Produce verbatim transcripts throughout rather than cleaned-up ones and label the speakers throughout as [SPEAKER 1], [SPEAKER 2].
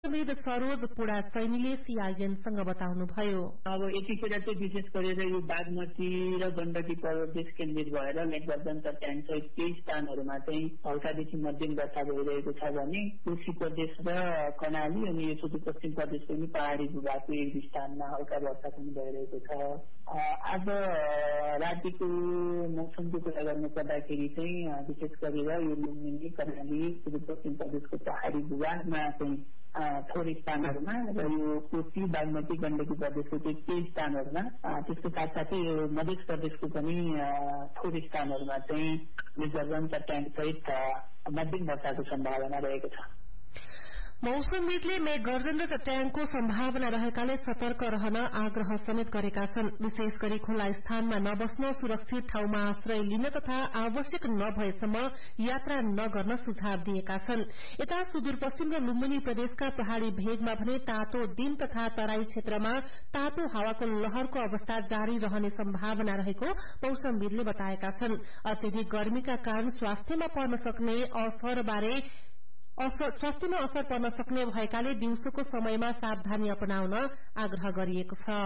[SPEAKER 1] With Saroj पुडा सैनीले सीआईएनसँग बताउनुभयो।
[SPEAKER 2] अब यतिखेर चाहिँ विशेष गरेर यो बागमती र गण्डकी प्रदेश केन्द्रित भएर मेघवर्धन चट्याङ सहित केही स्थानहरूमा चाहिँ हल्कादेखि मध्यम वर्षा भइरहेको छ भने कोशी प्रदेश र कर्णाली अनि यो सुदूरपश्चिम प्रदेशको पनि पहाड़ी भूभागको एक दुई स्थानमा हल्का वर्षा पनि भइरहेको छ। आज रातिको मौसमको कुरा गर्नु पर्दाखेरि चाहिँ विशेष गरेर यो लुम्बिनी कर्णाली सुदूरपश्चिम प्रदेशको पहाड़ी भूभागमा चाहिँ थोरै स्थानहरूमा र यो कोशी बागमती गण्डकी प्रदेशको केही स्थानहरूमा त्यसको साथसाथै यो मध्य प्रदेशको पनि थोरै स्थानहरूमा चाहिँ मेघवर्धन चट्याङ सहित मध्यम वर्षाको सम्भावना रहेको छ।
[SPEAKER 1] मौसमविदले मेघगर्जन र चट्याङको सम्भावना रहेकाले सतर्क रहन आग्रह समेत गरेका छन्। विशेष गरी खुल्ला स्थानमा नबस्न, सुरक्षित ठाउँमा आश्रय लिन तथा आवश्यक नभएसम्म यात्रा नगर्न सुझाव दिएका छन्। यता सुदूरपश्चिम र लुम्बिनी प्रदेशका पहाड़ी भेगमा भने तातो दिन तथा तराई क्षेत्रमा तातो हावाको लहरको अवस्था जारी रहने सम्भावना रहेको मौसमविदले बताएका छन्। अत्यधिक गर्मीका कारण स्वास्थ्यमा पर्न सक्ने असरबारे स्वास्थ्यमा असर पर्न सक्ने भएकाले दिउँसोको समयमा सावधानी अपनाउन आग्रह गरिएको छ।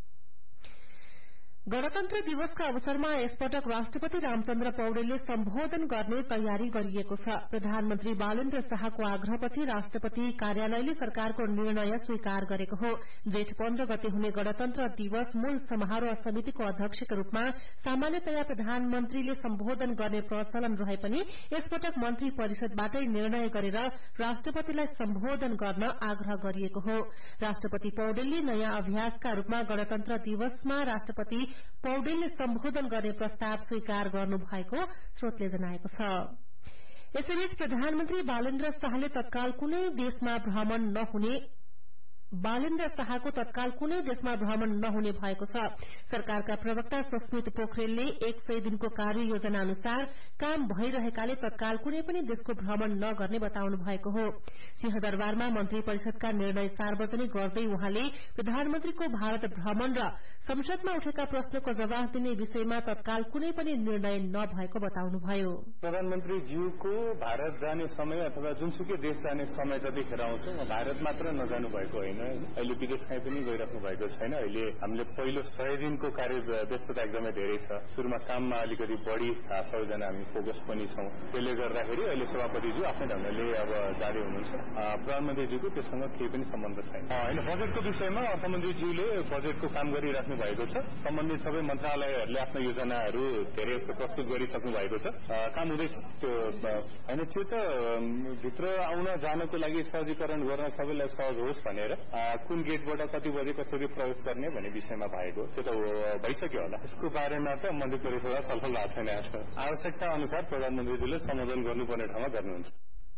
[SPEAKER 1] गणतन्त्र दिवसका अवसरमा यसपटक राष्ट्रपति रामचन्द्र पौडेलले सम्बोधन गर्ने तयारी गरिएको छ। प्रधानमन्त्री बालेन्द्र शाहको आग्रहपछि राष्ट्रपति कार्यालयले सरकारको निर्णय स्वीकार गरेको हो। जेठ पन्ध्र गते हुने गणतन्त्र दिवस मूल समारोह समितिको अध्यक्षका रूपमा सामान्यतया प्रधानमन्त्रीले सम्बोधन गर्ने प्रचलन रहे पनि यसपटक मन्त्री परिषदबाटै निर्णय गरेर राष्ट्रपतिलाई सम्बोधन गर्न आग्रह गरिएको हो। राष्ट्रपति पौडेलले नयाँ अभ्यासका रूपमा गणतन्त्र दिवसमा राष्ट्रपति पौडेलले सम्बोधन गर्ने प्रस्ताव स्वीकार गर्नु भएको स्रोतले जनाएको छ। यसैबीच प्रधानमन्त्री बालेन्द्र शाहले तत्काल कुनै देशमा भ्रमण नहुने बालेन्द्र शाहको तत्काल कुनै देशमा भ्रमण नहुने भएको छ। सरकारका प्रवक्ता सस्मित पोखरेलले एक सय दिनको कार्ययोजना अनुसार काम भइरहेकाले तत्काल कुनै पनि देशको भ्रमण नगर्ने बताउनु भएको हो। सिंहदरबारमा मन्त्री परिषदका निर्णय सार्वजनिक गर्दै उहाँले प्रधानमन्त्रीको भारत भ्रमण र संसदमा उठेका प्रश्नको जवाफ दिने विषयमा तत्काल कुनै पनि निर्णय नभएको बताउनुभयो।
[SPEAKER 3] प्रधानमन्त्रीज्यूको भारत जाने समय अथवा जुनसुकै देश जाने समय जतिखेर आउँछ भारत मात्र नजानु भएको होइन, अहिले विदेश कहीँ पनि गइराख्नु भएको छैन। अहिले हामीले पहिलो सय दिनको कार्य व्यस्तता एकदमै धेरै छ। सुरुमा काममा अलिकति बढ़ी सबैजना हामी फोकस पनि छौं। त्यसले गर्दाखेरि अहिले सभापतिज्यू आफ्नै ढंगले अब जाँदै हुनुहुन्छ। प्रधानमन्त्रीज्यूको त्यससँग केही पनि सम्बन्ध छैन। होइन, बजेटको विषयमा अर्थमन्त्रीज्यूले बजेटको काम गरिराख्नु भएको छ। सम्बन्धित सबै मन्त्रालयहरूले आफ्नो योजनाहरू धेरै जस्तो प्रस्तुत गरिसक्नु भएको छ। काम हुँदैछ। त्यो होइन, त्यो त भित्र आउन जानको लागि सहजीकरण गर्न सबैलाई सहज होस् भनेर कुन गेटबाट कति बजे कसरी प्रवेश गर्ने भन्ने विषयमा भएको त्यो त भइसक्यो होला। यसको बारेमा त मन्त्री परिषदमा छलफल भएको छैन। आवश्यकता अनुसार प्रधानमन्त्रीज्यूले सम्बोधन गर्नुपर्ने ठाउँमा गर्नुहुन्छ।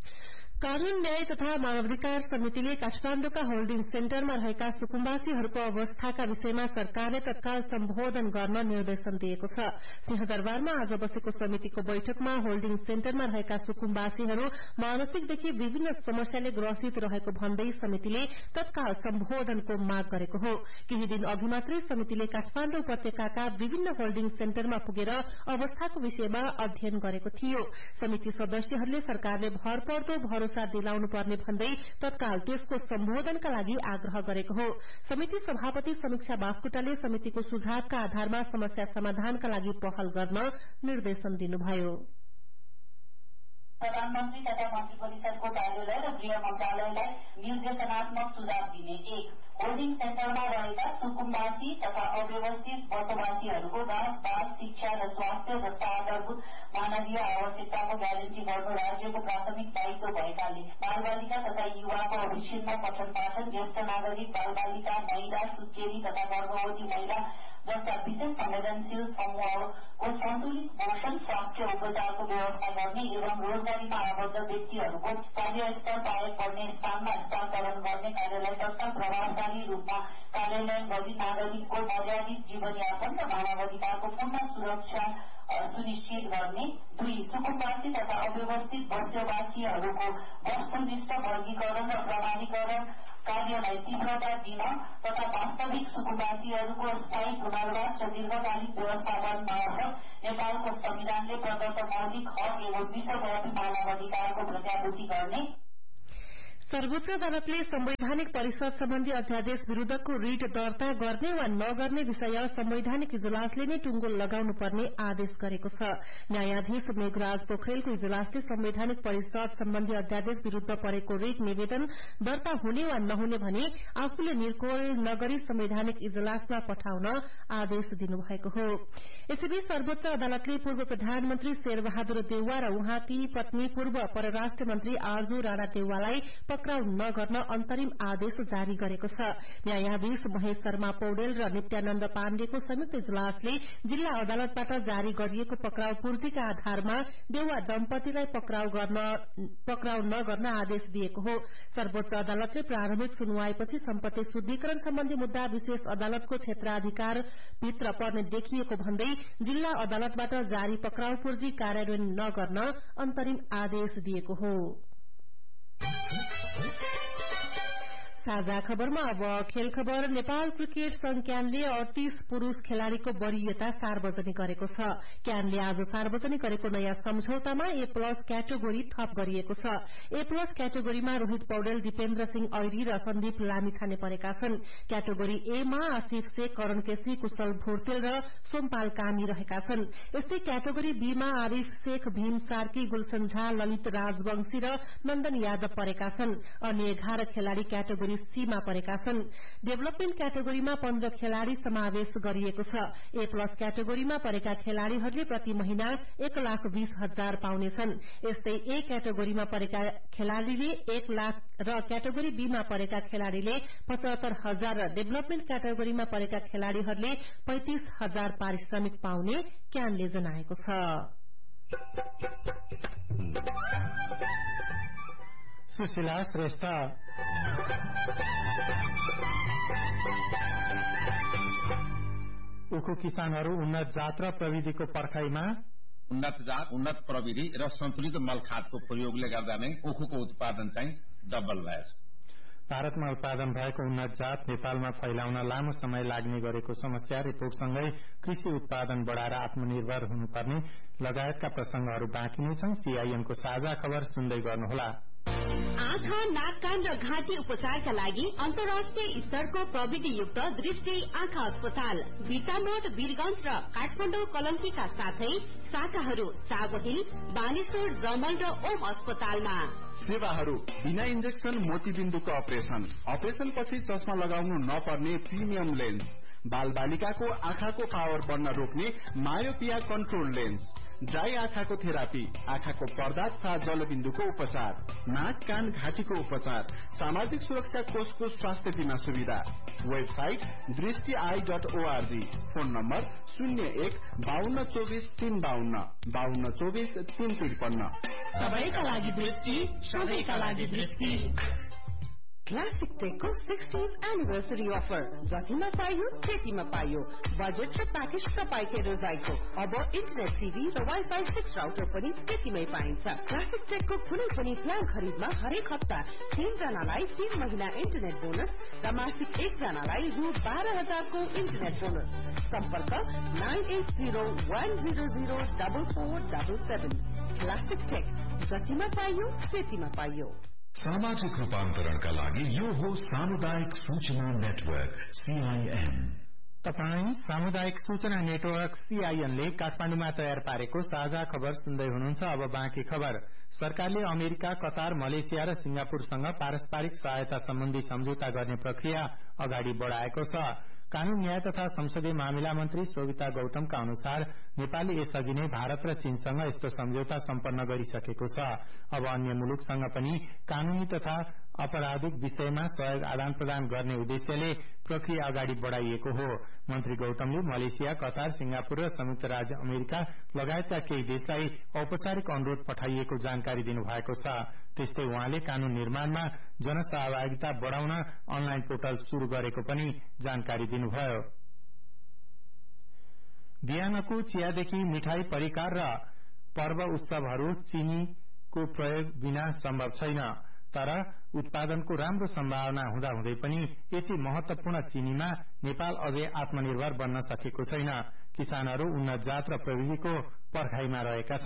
[SPEAKER 1] कानून न्याय तथा मानवाधिकार समितिले काठमाण्डुका होल्डिङ सेन्टरमा रहेका सुकुम्बासीहरूको अवस्थाका विषयमा सरकारले तत्काल सम्बोधन गर्न निर्देशन दिएको छ। सिंहदरबारमा आज बसेको समितिको बैठकमा होल्डिङ सेन्टरमा रहेका सुकुम्बासीहरू मानसिकदेखि विभिन्न समस्याले ग्रसित रहेको भन्दै समितिले तत्काल सम्बोधनको माग गरेको हो। केही दिन अघि मात्रै समितिले काठमाण्डु उपत्यकाका विभिन्न होल्डिङ सेन्टरमा पुगेर अवस्थाको विषयमा अध्ययन गरेको थियो। समिति सदस्यहरूले सरकारले भरपर्दो भरोसा दिलाउनु पर्ने भन्दै तत्काल त्यसको सम्बोधनका लागि आग्रह गरेको हो। समिति सभापति समीक्षा बास्कोटाले समितिको सुझावका आधारमा समस्या समाधानका लागि पहल गर्न निर्देशन दिनुभयो।
[SPEAKER 4] प्रधानमन्त्री तथा मन्त्री परिषदको कार्यालय र गृह मन्त्रालयलाई निर्देशनात्मक सुझाव दिने। एक, होल्डिङ सेन्टरमा रहेका सुकुम्बासी तथा अव्यवस्थित बसोबासीहरूको गाँस बास शिक्षा र स्वास्थ्य जस्ता आधारभूत मानवीय आवश्यकताको ग्यारेन्टी गर्नु राज्यको प्राथमिक दायित्व भएकाले बालबालिका तथा युवाको अविच्छिन्न पठन पाठन, ज्येष्ठ नागरिक, बालबालिका, महिला, सुत्केरी तथा गर्भवती महिला जस्ता विशेष संवेदनशील समूहको सन्तुलित पोषण स्वास्थ्य उपचारको व्यवस्था गर्ने एवं रोजगारीमा आबद्ध व्यक्तिहरूको कार्यस्थल पाएक पर्ने स्थानमा हस्तान्तरण गर्ने कार्यलाई तत्काल प्रभावकारी रूपमा कार्यान्वयन गरी नागरिकको मर्यादित जीवनयापन र मानवाधिकारको पूर्ण सुरक्षा सुनिश्चित गर्ने। दुई, सुकुम्बासी तथा अव्यवस्थित बस्योबासीहरूको वस्तुनिष्ठ वर्गीकरण र प्रमाणीकरण कार्यलाई तीव्रता दिन तथा वास्तविक सुकुम्बासीहरूको स्थायी पुनर्वास र दीर्घकालीन व्यवस्थापन मार्फत नेपालको संविधानले प्रदत्त मौलिक हक एवं विश्वव्यापी मानवाधिकारको प्रत्याभूति गर्ने।
[SPEAKER 1] सर्वोच्च अदालतले संवैधानिक परिषद सम्बन्धी अध्यादेश विरूद्धको रिट दर्ता गर्ने वा नगर्ने विषय संवैधानिक इजलासले नै टुंगो लगाउनु पर्ने आदेश गरेको छ। न्यायाधीश मेघराज पोखरेलको इजलासले संवैधानिक परिषद सम्बन्धी अध्यादेश विरूद्ध परेको रिट निवेदन दर्ता हुने वा नहुने भनी आफूले निर्कोल नगरी संवैधानिक इजलासमा पठाउन आदेश दिनुभएको हो। यसैबीच सर्वोच्च अदालतले पूर्व प्रधानमन्त्री शेरबहादुर देउवा र उहाँकी पत्नी पूर्व परराष्ट्र मन्त्री आरजू राणा देउवालाई पक्राउ नगर्न अन्तरिम आदेश जारी गरेको छ। न्यायाधीश महेश शर्मा पौडेल र नित्यानन्द पाण्डेको संयुक्त इजलासले जिल्ला अदालतबाट जारी गरिएको पक्राउ पूर्तिका आधारमा देउवा दम्पतिलाई पक्राउ नगर्न आदेश दिएको हो। सर्वोच्च अदालतले प्रारम्भिक सुनवाईपछि सम्पत्ति शुद्धिकरण सम्बन्धी मुद्दा विशेष अदालतको क्षेत्राधिकार भित्र पर्ने देखिएको भन्दै जिल्ला अदालतबाट जारी पक्राउ पूर्जी कार्यान्वयन नगर्न अन्तरिम आदेश दिएको हो। साझा खबरमा अब खेल खबर। नेपाल क्रिकेट संघ क्यानले अड़तीस पुरूष खेलाड़ीको वरीयता सार्वजनिक गरेको छ। क्यानले आज सार्वजनिक गरेको नयाँ सम्झौतामा ए प्लस क्याटेगोरी थप गरिएको छ। ए प्लस क्याटेगोरीमा रोहित पौडेल, दिपेन्द्र सिंह ऐरी र सन्दीप लामिछाने परेका छन्। क्याटेगोरी ए मा आसिफ शेख, करण केसी, कुशल भोर्तेल र सोमपाल कामी रहेका छन्। यस्तै क्याटेगोरी बी मा आरिफ शेख, भीम सार्की, गुलशन झा, ललित राजवंशी र नन्दन यादव परेका छन्। अन्य एघार खेलाड़ी क्याटेगोरी सीमा परेका छन्। डेभलपमेन्ट क्याटेगोरीमा पन्ध्र खेलाड़ी समावेश गरिएको छ। ए प्लस क्याटेगोरीमा परेका खेलाड़ीहरूले प्रति महिना एक लाख बीस हजार पाउनेछन्। यस्तै ए क्याटेगोरीमा परेका खेलाड़ीले एक लाख र क्याटेगोरी बीमा परेका खेलाड़ीले पचहत्तर हजार र डेभलपमेन्ट क्याटेगोरीमा परेका खेलाड़ीहरूले पैंतिस हजार पारिश्रमिक पाउने क्यानले जनाएको छ।
[SPEAKER 5] सुशीला श्रेष्ठ। उखु किसानहरू उन्नत जात र प्रविधिको पर्खाइमा
[SPEAKER 6] उन्नत जात, उन्नत प्रविधि र सन्तुलित मल खादको प्रयोगले गर्दा नै उखुको उत्पादन चाहिँ डबल भएछ।
[SPEAKER 5] भारतमा उत्पादन भएको उन्नत जात नेपालमा फैलाउन लामो समय लाग्ने गरेको समस्या रिपोर्टसँगै कृषि उत्पादन बढ़ाएर आत्मनिर्भर हुनुपर्ने लगायतका प्रसंगहरू बाँकी नै छन्। सीआईएनको साझा खबर सुन्दै गर्नुहोला।
[SPEAKER 7] आँखा, नाक, कान र घाँटी उपचारका लागि अन्तर्राष्ट्रिय स्तरको प्रविधियुक्त दृष्टि आँखा अस्पताल बिटामोड, वीरगंज र काठमाडौँ कलङ्कीका साथै शाखाहरू चाबहिल, बानेश्वर, जमल र ओम अस्पतालमा।
[SPEAKER 8] सेवाहरू बिना इन्जेक्सन मोतीबिन्दुको अपरेशन, अपरेशन पछि चस्मा लगाउनु नपर्ने प्रिमियम लेन्स, बाल बालिकाको आँखाको पावर बढ्न रोक्ने मायोपिया कन्ट्रोल लेन्स, ड्राई आँखाको थेरापी, आँखाको पर्दा तथा जलबिन्दुको उपचार, नाक, कान, घाँटीको उपचार, सामाजिक सुरक्षा कोषको स्वास्थ्य बीमा सुविधा। वेबसाइट दृष्टि I dot ORG. Phone number शून्य एक बाहन्न चौबिस तीन बाहन्न बाहन्न चौबिस तीन त्रिपन्न।
[SPEAKER 7] सबैका लागि दृष्टि, सबैका लागि दृष्टि।
[SPEAKER 9] क्लासिक टेकको सिक्सटीन्थ एनिभर्सरी अफर जतिमा पाइयो त्यतिमा पाइयो। बजेट र प्याकेज तपाईँकै रोजाइको। अब इन्टरनेट टिभी र वाइफाई सिक्स राउटर पनि त्यतिमै पाइन्छ। क्लासिक टेकको कुनै पनि प्लान खरिदमा हरेक हप्ता तीन जनालाई तीन महिना इन्टरनेट बोनस र मासिक एक जनालाई रु बाह्र हजारको इन्टरनेट बोनस। सम्पर्क nine at zero one zero zero double four double seven. Classic take, जतिमा पाइयो त्यतिमा पाइयो।
[SPEAKER 10] सामाजिक रूपान्तरणका लागि यो हो सामुदायिक सूचना नेटवर्क सीआईएन।
[SPEAKER 5] तपाई सामुदायिक सूचना नेटवर्क सीआईएन ले काठमाडौँमा तयार पारेको साझा खबर सुन्दै हुनुहुन्छ। अब बाँकी खबर। सरकारले अमेरिका, कतार, मलेसिया र सिंगापुरसँग पारस्परिक सहायता सम्बन्धी सम्झौता गर्ने प्रक्रिया अगाडि बढ़ाएको छ। कानून, न्याय तथा संसदीय मामिला मन्त्री शोभिता गौतमका अनुसार नेपालले यसअघि नै भारत र चीनसँग यस्तो सम्झौता सम्पन्न गरिसकेको छ। अब अन्य मुलुकसँग पनि कानूनी तथा अपराधिक विषयमा सहयोग आदान प्रदान गर्ने उद्देश्यले प्रक्रिया अगाडि बढ़ाइएको हो। मन्त्री गौतमले मलेसिया, कतार, सिंगापुर र संयुक्त राज्य अमेरिका लगायतका केही देशलाई औपचारिक अनुरोध पठाइएको जानकारी दिनुभएको छ। त्यस्तै उहाँले कानून निर्माणमा जनसहभागिता बढ़ाउन अनलाइन पोर्टल शुरू गरेको पनि जानकारी दिनुभयो। बिहानको चियादेखि मिठाई, परिकार र पर्व उत्सवहरू चीनीको प्रयोग बिना सम्भव छैन। तर उत्पादनको राम्रो सम्भावना हुँदाहुँदै पनि यति महत्वपूर्ण चीनीमा नेपाल अझै आत्मनिर्भर बन्न सकेको छैन। किसानहरू उन्नत जात र प्रविधिको पर्खाइमा रहेका छन्।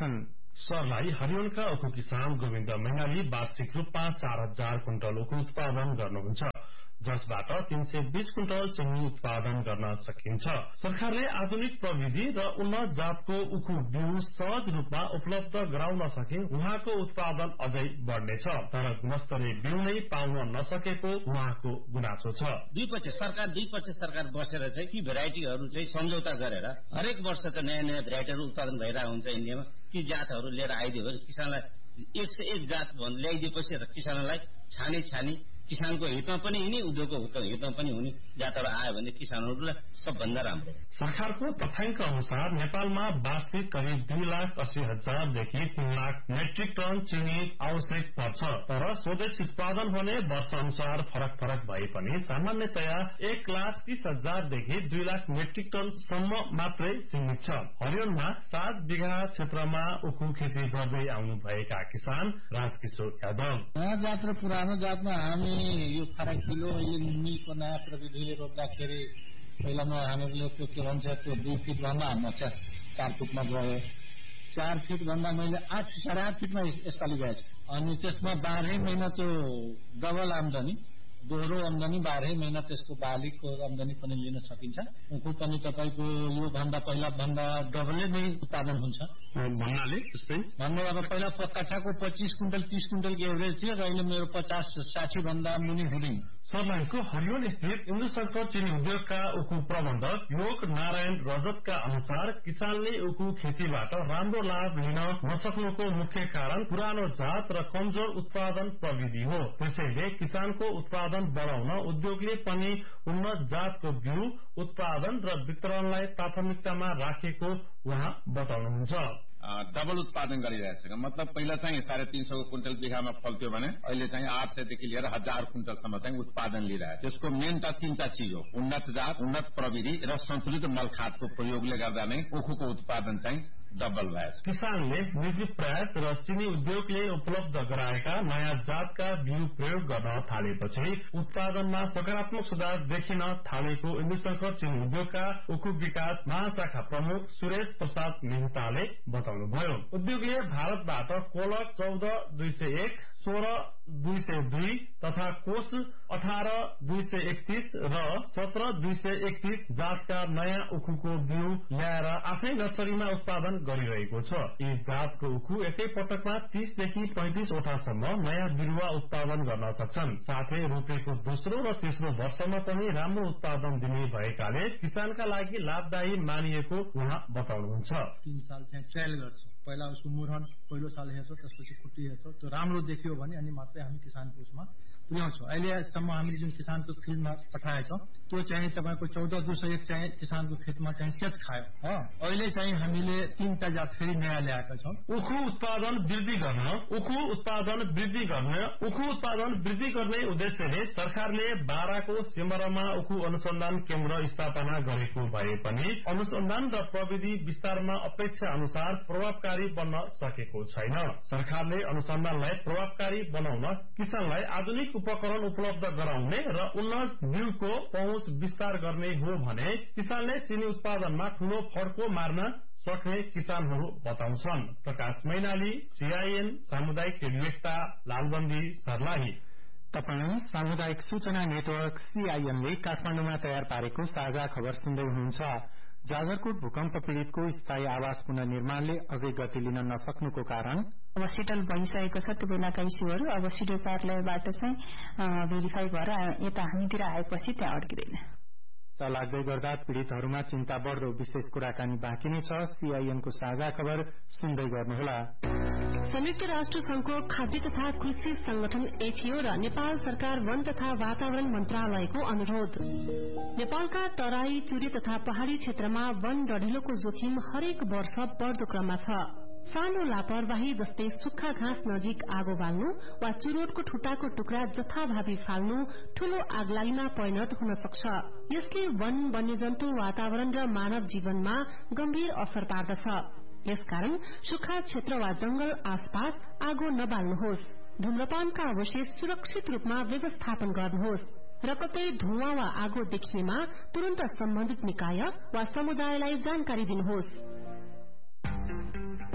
[SPEAKER 11] सरलाई हरियोलका उखु किसान गोविन्द मैनाली वार्षिक रूपमा चार हजार कुन्टल उखु उत्पादन गर्नुहुन्छ, जसबाट तीन सय बीस कुन्टल चिनी उत्पादन गर्न सकिन्छ। सरकारले आधुनिक प्रविधि र उन्नत जातको उखु बिउ सहज रूपमा उपलब्ध गराउन सके उहाँको उत्पादन अझै बढ्नेछ, तर गुणस्तरीय बिउ नै पाउन नसकेको उहाँको गुनासो छ।
[SPEAKER 6] दुई पक्ष सरकार दुई पक्ष सरकार बसेर चाहिँ ती भेराइटीहरू चाहिँ सम्झौता गरेर हरेक वर्ष चाहिँ नयाँ नयाँ भेराइटीहरू उत्पादन भइरहेको हुन्छ इन्डियामा। ती जातहरू लिएर आइदियो भने किसानलाई एक सय एक जात ल्याइदिएपछि किसानलाई छानी छानी किसानको हितमा पनि हुने, उद्योगको हितमा पनि हुने जातहरू आयो भने किसानहरूलाई सबभन्दा राम्रो।
[SPEAKER 11] सरकारको तथ्याङ्क अनुसार नेपालमा वार्षिक करिब दुई लाख अस्सी हजारदेखि तीन लाख मेट्रिक टन चिनी आवश्यक पर्छ, तर स्वदेश उत्पादन हुने वर्ष अनुसार फरक फरक भए पनि सामान्यतया एक लाख तीस हजारदेखि दुई लाख मेट्रिक टन सम्म मात्रै सीमित छ। हरियोलमा सात बिघा क्षेत्रमा उखु खेती गर्दै आउनु भएका किसान राजकिशोर यादव,
[SPEAKER 12] नयाँ जात र पुरानो जातमा हामी यो फरकिलो यो मिलको नयाँ प्रविधिले रोप्दाखेरि पहिलामा हामीहरूले त्यो के भन्छ त्यो दुई फिट भन्दा म चार फिटमा गयो, चार फिट भन्दा मैले आठ साढे आठ फिटमा यसपालि गएछ। अनि त्यसमा बाह्रै महिना त्यो डबल आम्दानी दोहोरो आम्दानी बाह्रै महिना त्यसको बालीको आम्दानी पनि लिन सकिन्छ। उखु पनि तपाईँको यो भन्दा पहिला भन्दा डबलै नै उत्पादन हुन्छ
[SPEAKER 11] भन्नाले त्यस्तै
[SPEAKER 12] भन्दा अब पहिला कट्ठाको पच्चीस कुन्टल तीस कुन्टल के एभरेज थियो र अहिले मेरो पचास साठी भन्दा मुनि हुँदैन।
[SPEAKER 11] सर्लाहीको हरियोल स्थित इन्द्र शंकर चिनी उद्योगका उखु प्रबन्धक योग नारायण रजतका अनुसार किसानले उखु खेतीबाट राम्रो लाभ लिन नसक्नुको मुख्य कारण पुरानो जात र कमजोर उत्पादन प्रविधि हो। त्यसैले किसानको उत्पादन बढ़ाउन उद्योगले पनि उन्नत जातको बिउ उत्पादन र वितरणलाई प्राथमिकतामा राखेको उहाँ बताउनुहुन्छ।
[SPEAKER 6] डबल उत्पादन गरिरहेछ, मतलब पहिला चाहिँ साढे तीन सौ कुन्टल बिघामा फल्थ्यो भने अहिले चाहिँ आठ सयदेखि लिएर हजार कुन्टलसम्म चाहिँ उत्पादन लिइरहेछ। त्यसको मेन त तीनटा चिज हो, उन्नत जात, उन्नत प्रविधि र सन्तुलित मल खादको प्रयोगले गर्दा नै उखुको उत्पादन चाहिँ डबल भएछ।
[SPEAKER 11] किसानले निजी प्रयास र चिनी उद्योगले उपलब्ध गराएका नयाँ जातका बिउ प्रयोग गर्न थालेपछि उत्पादनमा सकारात्मक सुधार देखिन थालेको इन्द्र शंकर चिनी उद्योगका उखु विकास महाशाखा प्रमुख सुरेश प्रसाद मेहताले बताउनुभयो। उद्योगले भारतबाट कोलक चौध दुई सय एक सोह्र दुई सय दुई तथा कोष अठार दुई सय एकतीस र सत्र दुई सय एकतीस जातका नयाँ उखुको बिउ ल्याएर आफ्नै नर्सरीमा उत्पादन गरिरहेको छ। यी जातको उखु एकै पटकमा तीसदेखि पैंतिसवटासम्म नयाँ बिरुवा उत्पादन गर्न सक्छन्। साथै रोपेको दोस्रो र तेस्रो वर्षमा पनि राम्रो उत्पादन दिने भएकाले किसानका लागि लाभदायी मानिएको उहाँ बताउनुहुन्छ।
[SPEAKER 12] तीन साल चाहिँ ट्रायल गर्छौं, पहिला उसको मुरहन पहिलो साल हेर्छौं, त्यसपछि खुट्टी हेर्छौं, त्यो राम्रो देखियो भने अनि मात्रै हामी किसानको उसमा पुर्याउँछौं। अहिलेसम्म हामीले जुन किसानको फिल्डमा पठाएछौं त्यो चाहिँ तपाईँको चौध दुई सय एक चाहिँ किसानको खेतमा चाहिँ सेच खायो। अहिले चाहिँ हामीले तीनटा जात फेरि नयाँ ल्याएका छौं।
[SPEAKER 11] उखु उत्पादन वृद्धि गर्न उखु उत्पादन वृद्धि गर्न उखु उत्पादन वृद्धि गर्ने उद्देश्यले सरकारले बाराको सिमरामा उखु अनुसन्धान केन्द्र स्थापना गरेको भए पनि अनुसन्धान र प्रविधि विस्तारमा अपेक्षा अनुसार प्रभावकारी बन्न सकेको छैन। सरकारले अनुसन्धानलाई प्रभावकारी बनाउन किसानलाई आधुनिक उपकरण उपलब्ध गराउने र उन्नत बिउको पहुँच विस्तार गर्ने हो भने किसानले चिनी उत्पादनमा ठूलो फड्को मार्न सक्ने किसानहरू बताउँछन्। प्रकाश मैनाली, सीआईएन सामुदायिक रेडियो एकता, लालबन्दी, सर्लाही।
[SPEAKER 5] तपाईँ सामुदायिक सूचना नेटवर्क सीआईएनले काठमाडौँमा तयार पारेको साझा खबर सुन्दै हुनुहुन्छ। जाजरकोट भूकम्प पीड़ितको स्थायी आवास पुनर्निर्माणले अझै गति लिन नसक्नुको कारण
[SPEAKER 13] अब सेटल भइसकेको छ। त्यो बेलाका इस्युहरू अब सिडिओ कार्यालयबाट चाहिँ भेरिफाई भएर यता हामीतिर आएपछि त्यहाँ अड्किँदैन।
[SPEAKER 5] लाग्दै गर्दा पीड़ितहरूमा चिन्ता बढ्दो विशेष कुराकानी बाँकी नै छ। सीआईएनको साझा खबर सुन्दै गर्नुहोला।
[SPEAKER 1] संयुक्त राष्ट्र संघको खाद्य तथा कृषि संगठन एफएओ र नेपाल सरकार वन तथा वातावरण मन्त्रालयको अनुरोध। नेपालका तराई, चुरे तथा पहाड़ी क्षेत्रमा वन डढेलोको जोखिम हरेक वर्ष बढ़दो क्रममा छ। सानो लापरवाही जस्तै सुक्खा घाँस नजिक आगो बाल्नु वा चुरोटको ठुटाको टुक्रा जथाभावी फाल्नु ठूलो आगलागीमा परिणत हुन सक्छ। यसले वन, वन्यजन्तु, वातावरण र मानव जीवनमा गम्भीर असर पार्दछ। यसकारण सुक्खा क्षेत्र वा जंगल आसपास आगो नबाल्नुहोस्। धूम्रपानका अवशेष सुरक्षित रूपमा व्यवस्थापन गर्नुहोस् र कतै धुवाँ वा आगो देखिएमा तुरन्त सम्बन्धित निकाय वा समुदायलाई जानकारी दिनुहोस्।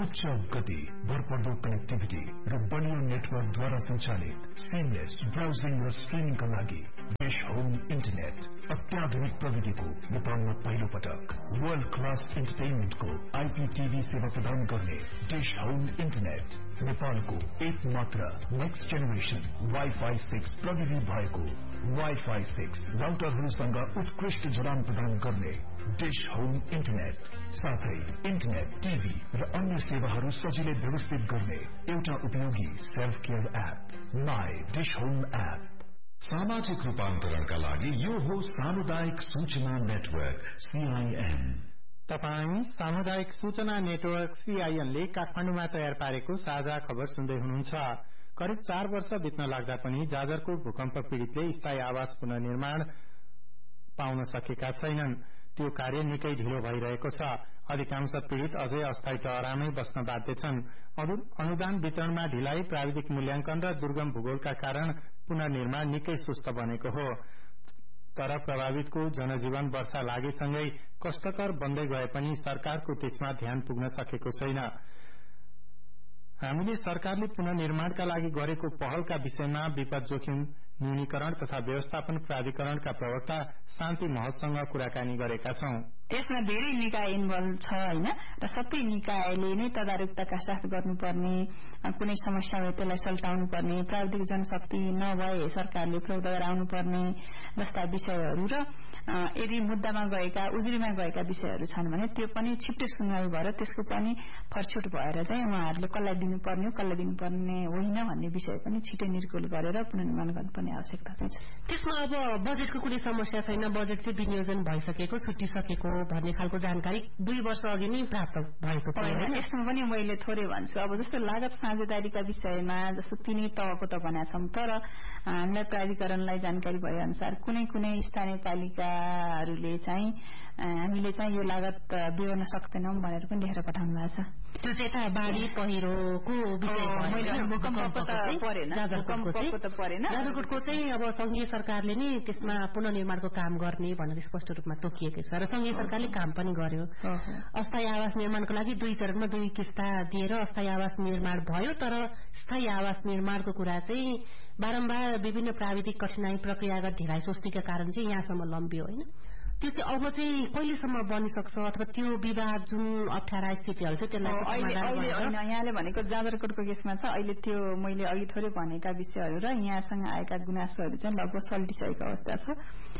[SPEAKER 10] उच्च गति, भरपर्दो कनेक्टिभिटी र बलियो नेटवर्कद्वारा सञ्चालित सीमलेस ब्राउजिङ र स्ट्रिमिङका लागि डिश होम इन्टरनेट। अत्याधुनिक प्रविधिको नेपालमा पहिलो पटक वर्ल्ड क्लास इन्टरटेनमेन्टको आइपीटीभी सेवा प्रदान गर्ने डिश होम इन्टरनेट नेपालको एक मात्र नेक्स्ट जेनेरेसन वाइफाई सिक्स प्रविधि भएको वाइफाई सिक्स राउटरहरूसँग उत्कृष्ट जडान प्रदान गर्ने डिश होम इन्टरनेट, साथै इन्टरनेट, टिभी र अन्य सेवाहरू सजिलै व्यवस्थित गर्ने एउटा उपयोगी self care app my dish home app. सामाजिक रूपान्तरणका लागि यो हो सामुदायिक सूचना नेटवर्क सीआईएन।
[SPEAKER 5] तपाई सामुदायिक सूचना नेटवर्क सीआईएन ले काठमाडौँमा तयार पारेको साझा खबर सुन्दै हुनुहुन्छ। करिब चार वर्ष बित्न लाग्दा पनि जाजरकोट भूकम्प पीड़ितले स्थायी आवास पुनर्निर्माण पाउन सकेका छैनन्। त्यो कार्य निकै ढिलो भइरहेको छ। अधिकांश पीड़ित अझै अस्थायी टहरामै बस्न बाध्य छन्। अनुदान वितरणमा ढिलाइ, प्राविधिक मूल्याङ्कन र दुर्गम भूगोलका कारण पुनर्निर्माण निकै सुस्त बनेको हो। तर प्रभावितको जनजीवन वर्षा लागेसँगै कष्टकर बन्दै गए पनि सरकारको त्यसमा ध्यान पुग्न सकेको छैन। हामीले सरकारले पुनर्निर्माणका लागि गरेको पहलका विषयमा विपद जोखिम न्यूनीकरण तथा व्यवस्थापन प्राधिकरणका प्रवक्ता शान्ति महतसँग कुराकानी गरेका छौं।
[SPEAKER 13] त्यसमा धेरै निकाय इन्भल्भ छ हैन र सबै निकायले नै तदारुकताका साथ गर्नुपर्ने, कुनै समस्या भए त्यसलाई सल्टाउनु पर्ने, प्राविधिक जनशक्ति नभए सरकारले उपलब्ध गराउनु पर्ने जस्ता विषयहरू र यदि मुद्दामा गएका उजुरीमा गएका विषयहरू छन् भने त्यो पनि छिट्टै सुनवाई भएर त्यसको पनि फरछुट भएर चाहिँ उहाँहरूले कसलाई दिनुपर्ने हो कसलाई दिनुपर्ने होइन भन्ने विषय पनि छिट्टै निर्कुल गरेर पुनर्निर्माण गर्नुपर्ने आवश्यकता छ।
[SPEAKER 1] त्यसमा अब बजेटको कुनै समस्या छैन, बजेट चाहिँ विनियोजन भइसकेको, छुटिसकेको भन्ने खालको जानकारी दुई वर्ष अघि नै प्राप्त भएको थियो।
[SPEAKER 13] यसमा पनि मैले थोरै भन्छु। अब जस्तो लागत साझेदारीका विषयमा जस्तो तिनै तहको त भनेका छौं, तर हामीलाई प्राधिकरणलाई जानकारी भए अनुसार कुनै कुनै स्थानीय पालिकाहरूले चाहिँ हामीले चाहिँ यो लागत बेहोर्न सक्दैनौं भनेर पनि लेखेर पठाउनु भएको छ।
[SPEAKER 1] त्यो चाहिँ त बाढी पहिरोको विषय
[SPEAKER 13] भूकम्पको त परेन, भूकम्पको त परेन।
[SPEAKER 1] जाजरकोटको चाहिँ अब संघीय सरकारले नै त्यसमा पुनर्निर्माणको काम गर्ने भनेर स्पष्ट रूपमा तोकिएको छ र संघीय सरकारले काम पनि गर्यो। अस्थायी आवास निर्माणको लागि दुई चरणमा दुई किस्ता दिएर अस्थायी आवास निर्माण भयो, तर स्थायी आवास निर्माणको कुरा चाहिँ बारम्बार विभिन्न प्राविधिक कठिनाई, प्रक्रियागत ढिलाइ सुस्तीका कारण चाहिँ यहाँसम्म लम्बियो होइन। त्यो चाहिँ अब चाहिँ कहिलेसम्म बनिसक्छ अथवा त्यो विवाद जुन अप्ठ्यारा स्थितिहरू थियो त्यसलाई
[SPEAKER 13] यहाँले भनेको जाजरकोटको केसमा छ। अहिले त्यो मैले अघि थोरै भनेका विषयहरू र यहाँसँग आएका गुनासोहरू चाहिँ लगभग सल्टिसकेको अवस्था छ।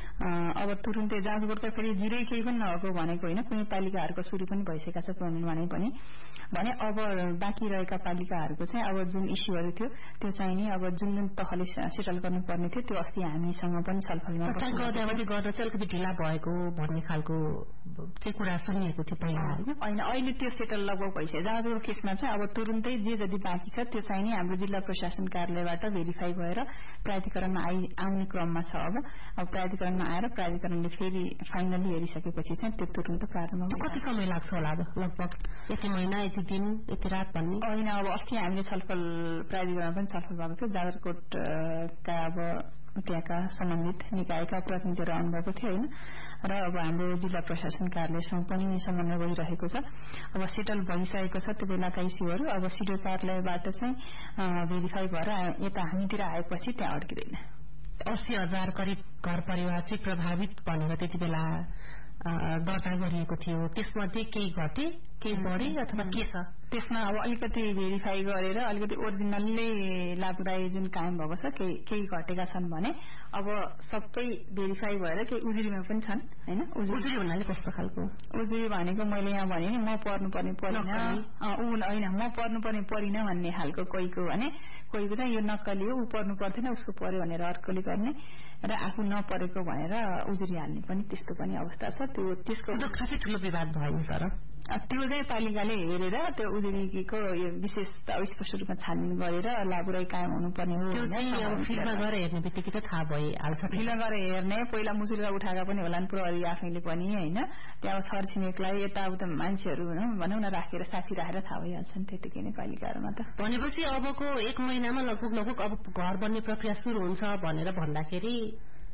[SPEAKER 13] अब तुरुन्तै जाजरकोटका फेरि जिरै केही पनि नभएको भनेको होइन, कुनै पालिकाहरूको सुरु पनि भइसकेका छ पुनर्निर्माण पनि भने अब बाँकी रहेका पालिकाहरूको चाहिँ अब जुन इस्युहरू थियो त्यो चाहिँ नि अब जुन जुन तहले सेटल गर्नुपर्ने थियो त्यो अस्ति हामीसँग पनि छलफलमा
[SPEAKER 1] गर्न चाहिँ अलिकति ढिला भएको भन्ने खालको त्यो कुरा सुनिएको थियो पहिला
[SPEAKER 13] होइन। अहिले त्यो सेटल लगभग भइसक्यो। जाजरकोट केसमा चाहिँ अब तुरुन्तै जे जति बाँकी छ त्यो चाहिँ नि हाम्रो जिल्ला प्रशासन कार्यालयबाट भेरिफाई भएर प्राधिकरणमा आइ आउने क्रममा छ। अब अब प्राधिकरणमा आएर प्राधिकरणले फेरि फाइनली हेरिसकेपछि चाहिँ त्यो तुरुन्त प्रारम्भ।
[SPEAKER 1] कति समय लाग्छ होला लगभग? यति महिना, यति दिन, यति रात भन्ने
[SPEAKER 13] होइन। अब अस्ति हामीले छलफल प्राधिकरण पनि छलफल भएको थियो। जाजरकोटका अब त्यहाँका सम्बन्धित निकायका प्रतिनिधिहरू आउनुभएको थियो होइन र अब हाम्रो जिल्ला प्रशासन कार्यालयसँग पनि समन्वय भइरहेको छ। अब सेटल भइसकेको छ त्यो बेलाका इस्युहरू। अब सिडिओ कार्यालयबाट चाहिँ भेरिफाई भएर यता हामीतिर आएपछि त्यहाँ अड्किँदैन।
[SPEAKER 1] अस्सी हजार करिब घर परिवार चाहिँ प्रभावित भनेर त्यति बेला दर्ता गरिएको थियो। त्यसमध्ये केही घटे, केही बढे अथवा के छ?
[SPEAKER 13] त्यसमा अब अलिकति भेरिफाई गरेर अलिकति ओरिजिनल्लै लाभदायी जुन कायम भएको छ केही केही घटेका छन् भने अब सबै भेरिफाई भएर केही उजुरीमा पनि छन् होइन।
[SPEAKER 1] उजुरी भन्नाले कस्तो खालको
[SPEAKER 13] उजुरी भनेको मैले यहाँ भने नि म पर्नुपर्ने परिन होइन, म पर्नुपर्ने परिन भन्ने खालको कोहीको भने कोहीको चाहिँ यो नक्कली हो, ऊ पर्नु पर्दैन उसको पर्यो भनेर अर्कोले गर्ने र आफू नपरेको भनेर उजुरी हाल्ने पनि त्यस्तो पनि अवस्था छ। त्यो त्यसको
[SPEAKER 1] खासै ठुलो विवाद भएन, तर
[SPEAKER 13] त्यो चाहिँ पालिकाले हेरेर त्यो उजुरीको यो विशेष स्पष्ट रूपमा छानबिन गरेर लाभुराई कायम हुनुपर्ने हो।
[SPEAKER 1] त्यो चाहिँ अब फिल्डमा गएर हेर्ने बित्तिकै त थाहा भइहाल्छ।
[SPEAKER 13] फिल्डमा गएर हेर्ने पहिला मुजुल्का उठाएका पनि होला नि प्रहरी आफैले पनि होइन। त्यहाँ छरछिमेकलाई यताउता मान्छेहरू भनौँ न राखेर साक्षी राखेर थाहा भइहाल्छ नि त्यतिकै नै पालिकाहरूमा त।
[SPEAKER 1] भनेपछि अबको एक महिनामा लगभग लगभग अब घर बन्ने प्रक्रिया सुरु हुन्छ भनेर भन्दाखेरि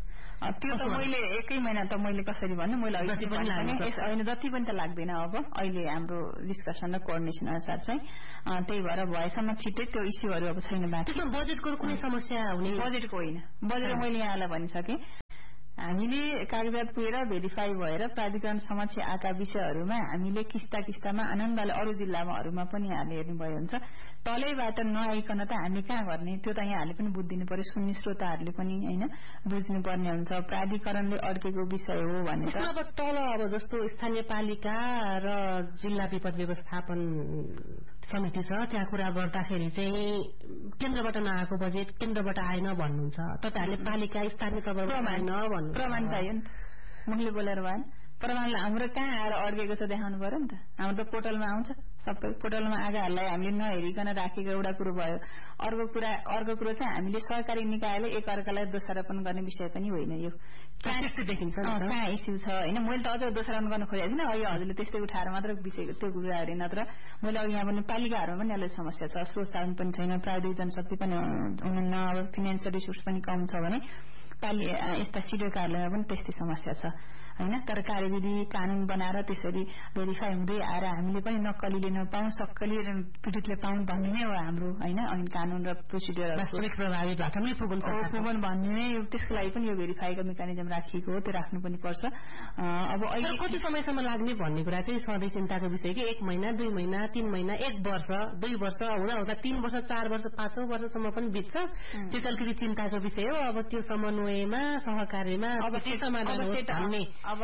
[SPEAKER 13] त्यो त मैले एकै महिना त मैले कसरी भन्नु मैले
[SPEAKER 1] जति पनि
[SPEAKER 13] होइन जति पनि त लाग्दैन अब अहिले हाम्रो डिस्कसन र कोअर्डिनेसन अनुसार चाहिँ त्यही भएर भएसम्म छिट्टै त्यो इस्युहरू अब छैन बाँकी।
[SPEAKER 1] बजेटको कुनै समस्या हुने?
[SPEAKER 13] बजेटको होइन, बजेट मैले यहाँलाई भनिसकेँ हामीले कागजात पुगेर भेरिफाई भएर प्राधिकरण समक्ष आएका विषयहरूमा हामीले किस्ता किस्तामा आनन्दले अरू जिल्लामाहरूमा पनि यहाँले हेर्नुभयो हुन्छ तलैबाट नआइकन त हामी कहाँ गर्ने त्यो त यहाँहरूले पनि बुझिदिनु पर्यो, सुन्ने श्रोताहरूले पनि होइन बुझ्नुपर्ने हुन्छ। प्राधिकरणले अड्केको विषय हो भने
[SPEAKER 1] अब तल अब जस्तो स्थानीय पालिका र जिल्ला विपद व्यवस्थापन समिति छ त्यहाँ कुरा गर्दाखेरि चाहिँ केन्द्रबाट नआएको बजेट केन्द्रबाट आएन भन्नुहुन्छ, तपाईहरूले पालिका स्थानीय तहबाट
[SPEAKER 13] प्रमाण चाहियो नि त, मुखले बोलेर भएन। प्रमाणलाई हाम्रो कहाँ आएर अड्केको छ देखाउनु पर्यो नि त। हाम्रो त पोर्टलमा आउँछ, सबै पोर्टलमा आगाहरूलाई हामीले नहेरिकन राखेको एउटा कुरो भयो। अर्को कुरा अर्को कुरो चाहिँ हामीले सरकारी निकायले एक अर्कालाई दोषारोपण गर्ने विषय पनि होइन, यो
[SPEAKER 1] कहाँ त्यस्तै देखिन्छ
[SPEAKER 13] कहाँ इस्यु छ होइन। मैले त अझ दोषारोपण गर्न खोजेको थिइनँ, अहिले हजुरले त्यस्तै उठाएर मात्र विषय त्यो कुराहरू नत्र मैले अघि यहाँ पनि पालिकाहरूमा पनि अलि समस्या छ, स्रोत साधन पनि छैन, प्राविधिक जनशक्ति पनि हुनुहुन्न, अब फिनान्सियल रिसोर्स पनि कम छ भने पालि यस्ता सिडिओ कार्यालयमा पनि त्यस्तै समस्या छ होइन। तर कार्यविधि कानून बनाएर त्यसरी भेरिफाई हुँदै आएर हामीले पनि नक्कलीले नपाउँ सक्कली पीडितले पाउन् भन्ने नै हो हाम्रो होइन। अनि कानून र प्रोसिडियर
[SPEAKER 1] प्रभावित भाषामै पुगुन्
[SPEAKER 13] पुगुन् भन्ने नै, त्यसको लागि पनि यो भेरिफाईको मेकानिजम राखिएको हो, त्यो राख्नु पनि पर्छ। अब अहिले
[SPEAKER 1] कति समयसम्म लाग्ने भन्ने कुरा चाहिँ सधैँ चिन्ताको विषय कि एक महिना दुई महिना तीन महिना एक वर्ष दुई वर्ष हुँदा हुँदा तीन वर्ष चार वर्ष पाँचौं वर्षसम्म पनि बित्छ, त्यो अलिकति चिन्ताको विषय हो। अब त्यो समन्वयमा सहकार्यमा
[SPEAKER 13] अब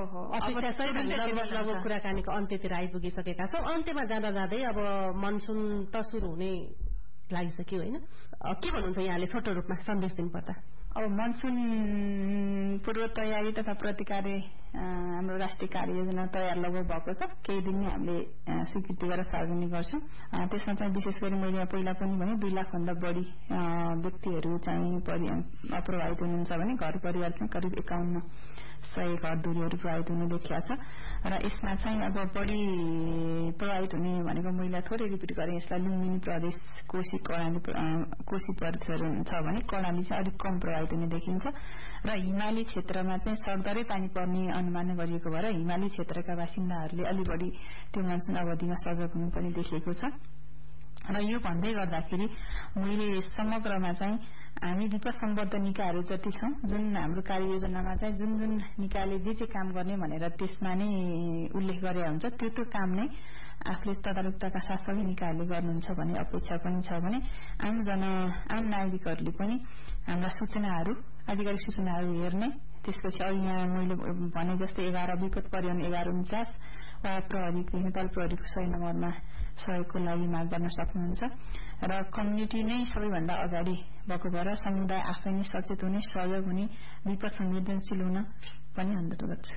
[SPEAKER 1] लगभग कुराकानीको अन्त्यतिर आइपुगिसकेका छौँ। अन्त्यमा जाँदा जाँदै अब मनसुन त सुरु हुने लागिसक्यो होइन, के भन्नुहुन्छ यहाँले छोटो रूपमा सन्देश दिनुपर्दा?
[SPEAKER 13] अब मनसुन पूर्व तयारी तथा प्रतिकार्य हाम्रो राष्ट्रिय कार्ययोजना तयार लगभग भएको छ, केही दिन नै हामीले स्वीकृति गरेर सार्वजनिक गर्छौँ। त्यसमा चाहिँ विशेष गरी मैले पहिला पनि भने दुई लाख भन्दा बढी व्यक्तिहरू चाहिँ प्रभावित हुनुहुन्छ भने घर परिवार चाहिँ करिब एकाउन्न सय घर दुरीहरू प्रभावित हुने देखिया छ। र यसमा चाहिँ अब बढी प्रभावित हुने भनेको महिला थोरै रिपिट गरेँ, यसलाई लुम्बिनी प्रदेश कोशी कर्णाली कोशी प्रदेशहरू छ भने कर्णाली चाहिँ अलिक कम प्रभावित हुने देखिन्छ। र हिमाली क्षेत्रमा चाहिँ सरदरै पानी पर्ने अनुमान गरिएको भएर हिमाली क्षेत्रका बासिन्दाहरूले अलि बढी त्यो मनसुन अवधिमा सजग हुनु पनि देखिएको छ। र यो भन्दै गर्दाखेरि मैले समग्रमा चाहिँ हामी विपद सम्बद्ध निकायहरू जति छौँ जुन हाम्रो कार्ययोजनामा चाहिँ जुन जुन निकायले जे जे काम गर्ने भनेर त्यसमा नै उल्लेख गरे हुन्छ त्यो त्यो काम नै आफूले तदारुकताका साथ सबै निकायले गर्नुहुन्छ भन्ने अपेक्षा पनि छ भने आम जन आम नागरिकहरूले पनि हाम्रा सूचनाहरू आधिकारिक सूचनाहरू हेर्ने, त्यसपछि अघि यहाँ मैले भने जस्तै एघार विपद परिवहन एघार उन्चास वा प्रहरीको नेपाल प्रहरीको सय नम्बरमा सहयोगको लागि माग गर्न सक्नुहुन्छ। र कम्युनिटी नै सबैभन्दा अगाडि भएको भएर समुदाय आफै नै सचेत हुने, सहयोग हुने, विपद संवेदनशील हुन पनि अनुरोध गर्छु।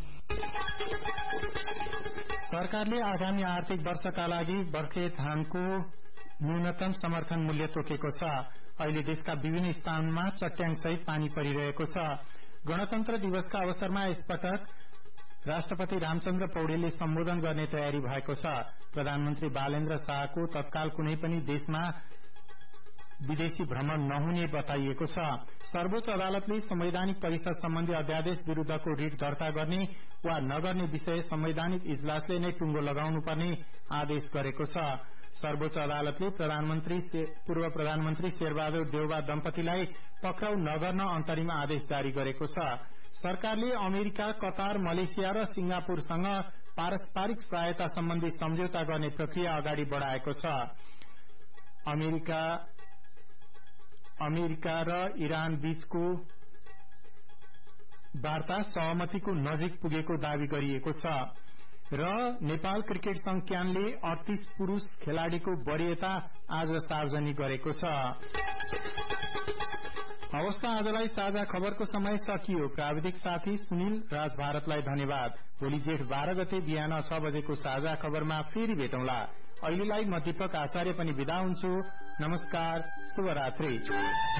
[SPEAKER 5] सरकारले आगामी आर्थिक वर्षका लागि बर्खे धानको न्यूनतम समर्थन मूल्य तोकेको छ। अहिले देशका विभिन्न स्थानमा चट्याङसहित पानी परिरहेको छ। गणतन्त्र दिवसका अवसरमा यसपटक राष्ट्रपति रामचन्द्र पौडेलले सम्बोधन गर्ने तयारी भएको छ। प्रधानमन्त्री बालेन्द्र शाहको तत्काल कुनै पनि देशमा विदेशी भ्रमण नहुने बताइएको छ। सर्वोच्च अदालतले संवैधानिक परिषद सम्बन्धी अध्यादेश विरूद्धको रिट दर्ता गर्ने वा नगर्ने विषय संवैधानिक इजलासले नै टुङ्गो लगाउनुपर्ने आदेश गरेको छ। सर्वोच्च अदालतले प्रधानमन्त्री पूर्व प्रधानमन्त्री शेरबहादुर देउवा दम्पतिलाई पक्राउ नगर्न अन्तरिम आदेश जारी गरेको छ। सरकारले अमेरिका, कतार, मलेसिया र सिंगापुरसँग पारस्परिक सहायता सम्बन्धी सम्झौता गर्ने प्रक्रिया अगाडि बढ़ाएको छ। अमेरिका अमेरिका र इरान बीचको वार्ता सहमतिको नजिक पुगेको दावी गरिएको छ। र नेपाल क्रिकेट संघ क्यानले अडतीस पुरूष खेलाड़ीको वरियता आज सार्वजनिक गरेको छ। अवस्था आजलाई साझा खबरको समय सकियो। प्राविधिक साथी सुनिल राज भारतलाई धन्यवाद। भोलि जेठ बाह्र गते बिहान छ बजेको साझा खबरमा फेरि भेटौँला। अहिलेलाई म दीपक आचार्य पनि बिदा हुन्छु। नमस्कार, शुभरात्रि।